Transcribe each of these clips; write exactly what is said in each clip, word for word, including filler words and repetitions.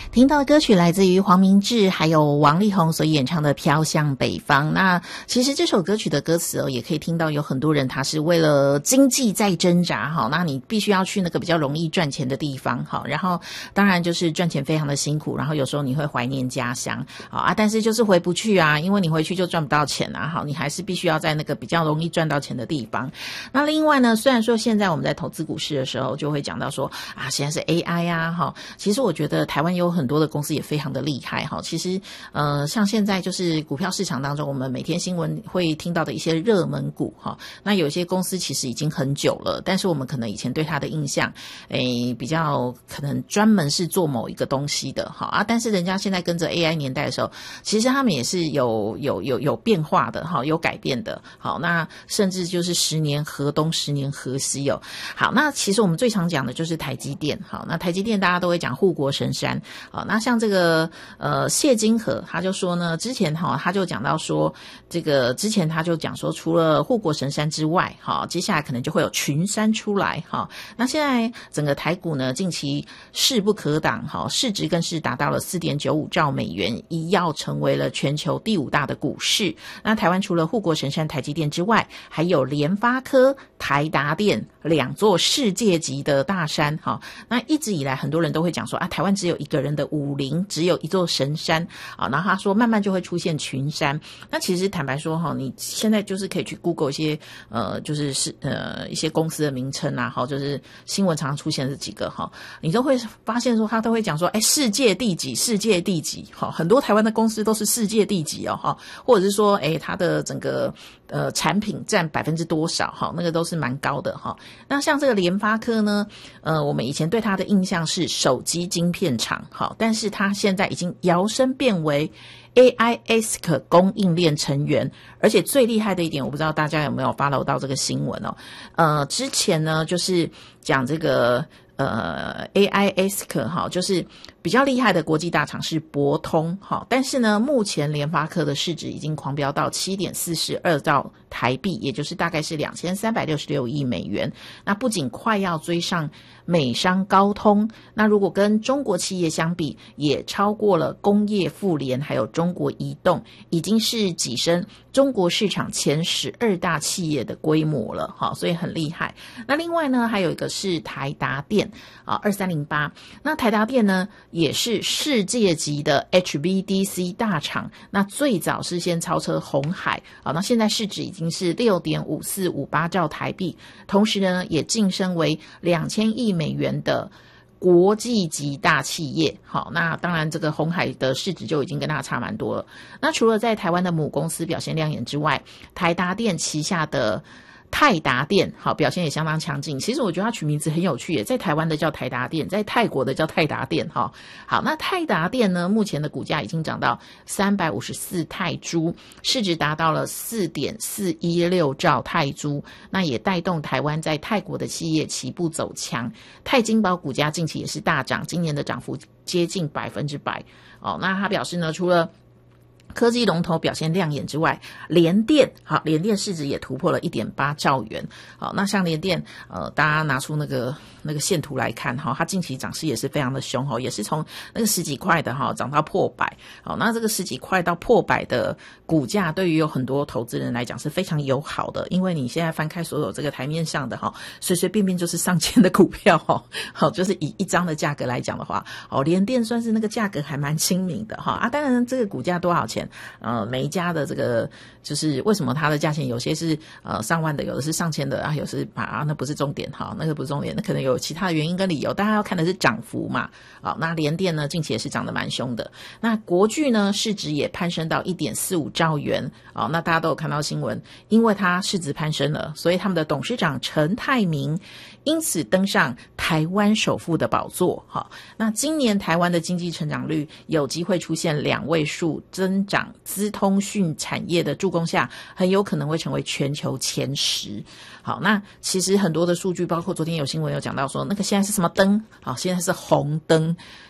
听到的歌曲来自于黄明志还有王力宏所演唱的《飘向北方》。那其实这首歌曲的歌词哦，也可以听到有很多人他是为了经济在挣扎哈，那你必须要去那个比较容易赚钱的地方哈，然后当然就是赚钱非常的辛苦，然后有时候你会怀念家乡啊，但是就是回不去啊，因为你回去就赚不到钱啊，好，你还是必须要在那个比较容易赚到钱的地方。那另外呢，虽然说现在我们在投资股市的时候就会讲到说啊，现在是 A I 啊哈，其实我觉得台湾有很多的公司也非常的厉害哈。其实呃，像现在就是股票市场当中，我们每天新闻会听到的一些热门股哈，那有些公司其实已经很久了，但是我们可能以前对它的印象，诶，比较可能专门是做某一个东西的哈啊，但是人家现在跟着 A I 年代的时候，其实他们也是有有有有变化的哈，有改变的。好，那甚至就是十年河东，十年河西哦。好，那其实我们最常讲的就是台积电。好，那台积电大家都会讲护国神山。好，那像这个呃谢金河他就说呢，之前哈他就讲到说，这个之前他就讲说，除了护国神山之外，好，接下来可能就会有群山出来。好，那现在整个台股呢，近期势不可挡，好，市值更是达到了 四点九五兆美元，一跃成为了全球第五大的股市。那台湾除了护国神山台积电之外，还有联发科、台达电两座世界级的大山。好，那一直以来很多人都会讲说啊，台湾只有一个人的武林，只有一座神山啊。然后他说慢慢就会出现群山。那其实坦白说哈，你现在就是可以去 Google 一些呃，就是是呃一些公司的名称啊，好，就是新闻常常出现这几个哈，你都会发现说他都会讲说，哎，世界第几，世界第几，好，很多台湾的公司都是世界第几哦哈，或者是说，哎，它的整个呃产品占百分之多少哈，那个都是蛮高的哈。那像这个联发科呢，呃，我们以前对它的印象是手机晶片厂，好，但是它现在已经摇身变为 A I A S I C 供应链成员，而且最厉害的一点，我不知道大家有没有 follow 到这个新闻哦。呃，之前呢就是讲这个呃 A I A S I C 哈，就是比较厉害的国际大厂是博通哈，但是呢，目前联发科的市值已经狂飙到 七点四二兆台币，也就是大概是两千三百六十六亿美元。那不仅快要追上美商高通，那如果跟中国企业相比，也超过了工业富联还有中国移动，已经是跻身中国市场前十二大企业的规模了哈，所以很厉害。那另外呢，还有一个是台达电啊，二三零八。那台达电呢，也是世界级的 H V D C 大厂，那最早是先超车鸿海啊，那现在市值已经是 六点五四五八兆台币，同时呢也晋升为两千亿美元的国际级大企业。好，那当然这个鸿海的市值就已经跟它差蛮多了。那除了在台湾的母公司表现亮眼之外，台达电旗下的泰达电好表现也相当强劲。其实我觉得它取名字很有趣耶，在台湾的叫台达电，在泰国的叫泰达电哈。好，那泰达电呢，目前的股价已经涨到三百五十四泰铢，市值达到了 四点四一六兆泰铢，那也带动台湾在泰国的企业齐步走强。泰金宝股价近期也是大涨，今年的涨幅接近百分之百哦。那他表示呢，除了科技龙头表现亮眼之外，联电好，联电市值也突破了 一点八兆元。好，那像联电呃大家拿出那个那个线图来看哈，它近期涨势也是非常的凶哈，也是从那个十几块的哈涨到破百。好，那这个十几块到破百的股价，对于有很多投资人来讲是非常友好的，因为你现在翻开所有这个台面上的哈，随随便便就是上千的股票哈。好，就是以一张的价格来讲的话，哦，联电算是那个价格还蛮亲民的哈啊。当然这个股价多少钱？呃，每一家的这个就是为什么它的价钱有些是呃上万的，有的是上千的啊，有时啊那不是重点哈，那个不是重点，那可能有其他的原因跟理由，大家要看的是涨幅嘛。好，那联电呢近期也是涨得蛮凶的。那国巨呢市值也攀升到 一点四五兆元。好，那大家都有看到新闻，因为它市值攀升了，所以他们的董事长陈泰明因此登上台湾首富的宝座。好，那今年台湾的经济成长率有机会出现两位数增长，资通讯产业的助攻下，很有可能会成为全球前十。好，那其实很多的数据，包括昨天有新闻有讲到说，那个现在是什么灯？好，现在是红灯。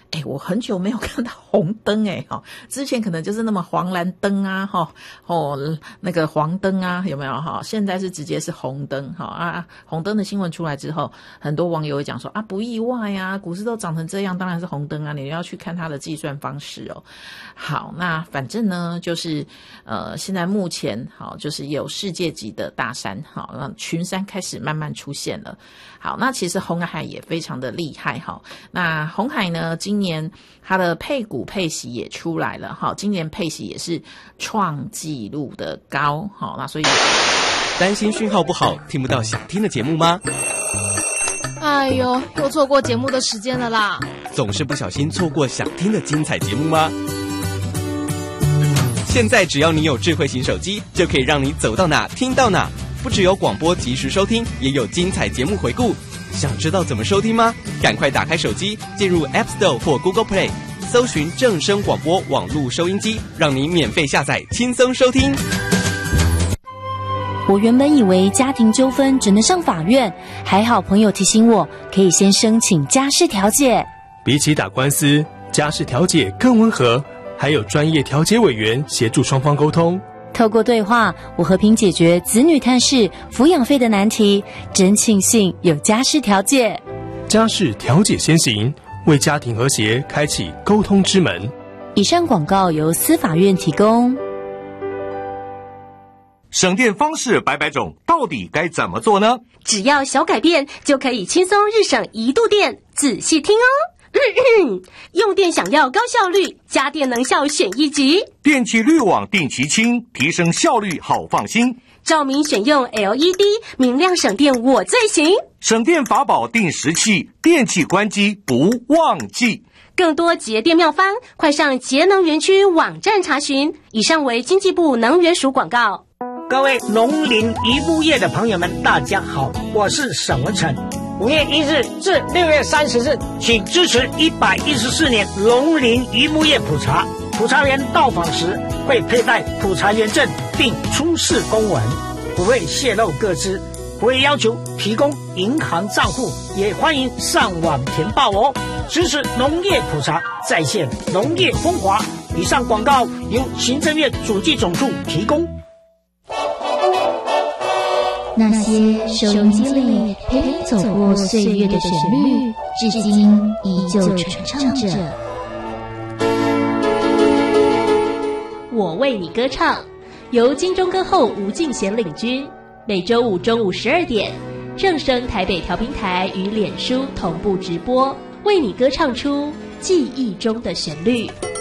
哎，我很久没有看到红灯哎，哈，之前可能就是那么黄蓝灯啊，哈，哦，那个黄灯啊，有没有哈？现在是直接是红灯，哈啊，红灯的新闻出来之后，很多网友会讲说啊，不意外啊，股市都涨成这样，当然是红灯啊，你要去看它的计算方式哦。好，那反正呢，就是呃，现在目前好，就是有世界级的大山，好，那群山开始慢慢出现了。好，那其实鸿海也非常的厉害哈。那鸿海呢，今年它的配股配息也出来了哈，今年配息也是创纪录的高。好，那所以担心讯号不好，听不到想听的节目吗？ 哎呦，又错过节目的时间了啦！ 总是不小心错过想听的精彩节目吗？现在只要你有智慧型手机，就可以让你走到哪听到哪。不只有广播及时收听，也有精彩节目回顾。想知道怎么收听吗？赶快打开手机，进入 App Store 或 Google Play， 搜寻正声广播网络收音机，让你免费下载，轻松收听。 我原本以为家庭纠纷只能上法院，还好朋友提醒我，可以先申请家事调解。 比起打官司，家事调解更温和，还有专业调解委员协助双方沟通。 透过对话，我和平解决子女探视、抚养费的难题，真庆幸有家事调解。 家事调解先行，为家庭和谐开启沟通之门。 以上广告由司法院提供。 省电方式百百种，到底该怎么做呢？ 只要小改变，就可以轻松日省一度电。仔细听哦。用电想要高效率，家电能效选一级。 电气滤网定期清，提升效率好放心。 照明选用 L E D， 明亮省电我最行。 省电法宝定时器，电器关机不忘记。 更多节电妙方，快上节能园区网站查询。以上为经济部能源署广告。 各位农林渔牧业的朋友们，大家好，我是沈文成。五月一日至六月三十日，请支持一百一十四年农林渔牧业普查。普查员到访时会佩戴普查员证，并出示公文，不会泄露个资，不会要求提供银行账户，也欢迎上网填报哦。支持农业普查，再现农业风华。以上广告由行政院主计总处提供。 那些收音机里陪你走过岁月的旋律，至今依旧传唱着。 我为你歌唱，由金钟歌后吴敬贤领军，每周五中午十二点，正声台北调频台与脸书同步直播，为你歌唱出记忆中的旋律。